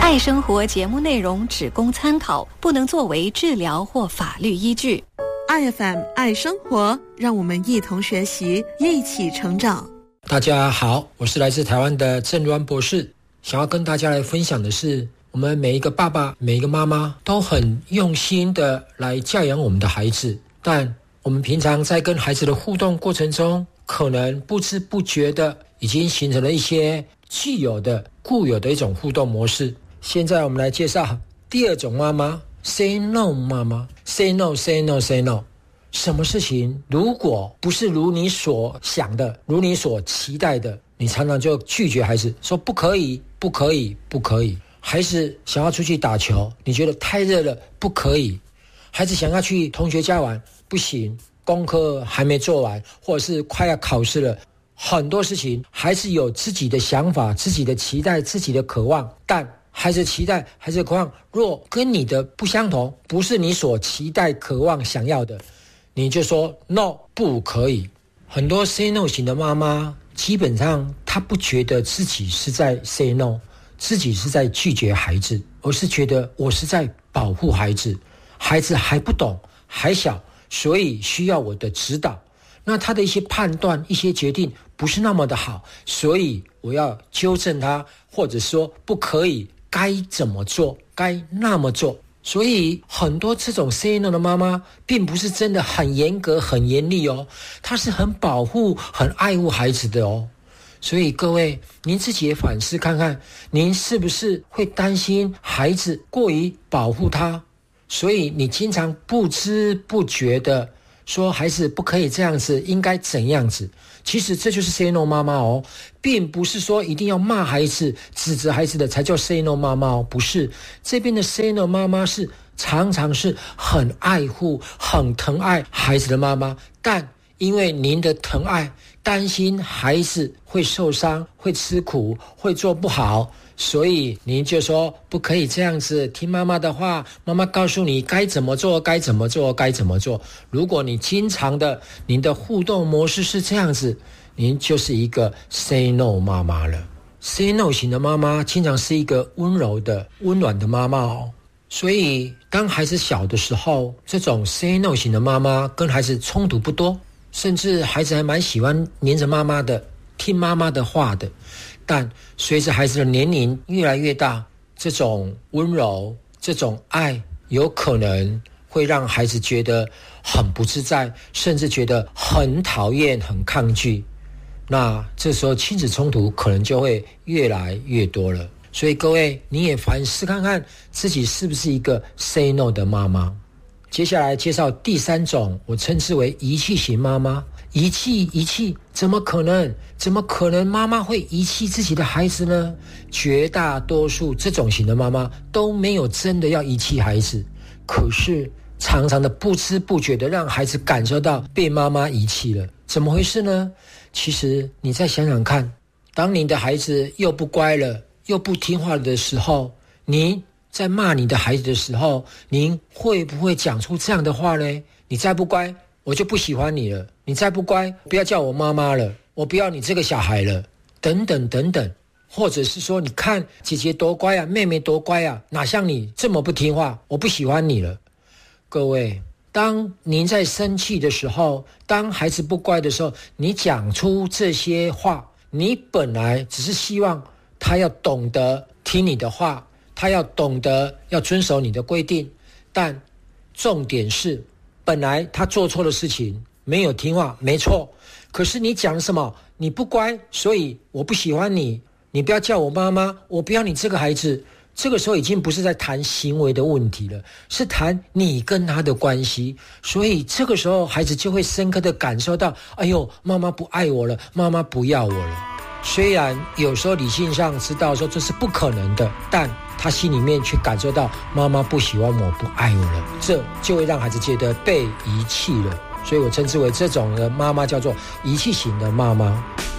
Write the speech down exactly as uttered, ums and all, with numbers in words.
爱生活节目内容只供参考，不能作为治疗或法律依据。 爱 F M 爱生活，让我们一同学习，一起成长。 大家好，我是来自台湾的郑如安博士，想要跟大家来分享的是，我们每一个爸爸每一个妈妈都很用心的来教养我们的孩子，但我们平常在跟孩子的互动过程中，可能不知不觉的已经形成了一些既有的固有的一种互动模式。现在我们来介绍第二种妈妈， Say no 妈妈。 Say no Say no Say no， 什么事情如果不是如你所想的，如你所期待的，你常常就拒绝孩子，说不可以不可以不可以。孩子想要出去打球，你觉得太热了，不可以。孩子想要去同学家玩，不行，功课还没做完，或者是快要考试了。很多事情孩子有自己的想法，自己的期待，自己的渴望，但孩子期待孩子的渴望若跟你的不相同，不是你所期待渴望想要的，你就说 no 不可以。很多 say no 型的妈妈基本上她不觉得自己是在 say no， 自己是在拒绝孩子，而是觉得我是在保护孩子，孩子还不懂还小，所以需要我的指导。那他的一些判断一些决定不是那么的好，所以我要纠正他，或者说不可以，该怎么做该那么做。所以很多这种 say no 的妈妈并不是真的很严格很严厉哦，她是很保护很爱护孩子的哦。所以各位您自己也反思看看，您是不是会担心孩子过于保护他，所以你经常不知不觉的说孩子不可以这样子，应该怎样子。其实这就是 say no 妈妈哦，并不是说一定要骂孩子指责孩子的才叫 say no 妈妈哦，不是。这边的 say no 妈妈是常常是很爱护很疼爱孩子的妈妈，但因为您的疼爱，担心孩子会受伤会吃苦会做不好，所以您就说不可以这样子，听妈妈的话，妈妈告诉你该怎么做该怎么做该怎么做。如果你经常的您的互动模式是这样子，您就是一个 say no 妈妈了。 say no 型的妈妈经常是一个温柔的温暖的妈妈哦。所以当孩子小的时候，这种 say no 型的妈妈跟孩子冲突不多，甚至孩子还蛮喜欢黏着妈妈的，听妈妈的话的。但随着孩子的年龄越来越大，这种温柔这种爱有可能会让孩子觉得很不自在，甚至觉得很讨厌很抗拒。那这时候亲子冲突可能就会越来越多了。所以各位你也反思看看自己是不是一个 say no 的妈妈。接下来介绍第三种，我称之为遗弃型妈妈。遗弃遗弃怎么可能怎么可能妈妈会遗弃自己的孩子呢？绝大多数这种型的妈妈都没有真的要遗弃孩子，可是常常的不知不觉的让孩子感受到被妈妈遗弃了。怎么回事呢？其实你再想想看，当你的孩子又不乖了又不听话了的时候，您在骂你的孩子的时候，您会不会讲出这样的话呢？你再不乖我就不喜欢你了，你再不乖不要叫我妈妈了，我不要你这个小孩了，等等等等。或者是说你看姐姐多乖啊，妹妹多乖啊，哪像你这么不听话，我不喜欢你了。各位当您在生气的时候，当孩子不乖的时候，你讲出这些话，你本来只是希望他要懂得听你的话，他要懂得要遵守你的规定，但重点是本来他做错的事情没有听话没错，可是你讲什么？你不乖，所以我不喜欢你，你不要叫我妈妈，我不要你这个孩子。这个时候已经不是在谈行为的问题了，是谈你跟他的关系。所以这个时候孩子就会深刻的感受到，哎呦，妈妈不爱我了，妈妈不要我了。虽然有时候理性上知道说这是不可能的，但他心里面却感受到妈妈不喜欢我，不爱我了，这就会让孩子觉得被遗弃了。所以我称之为这种的妈妈叫做遗弃型的妈妈。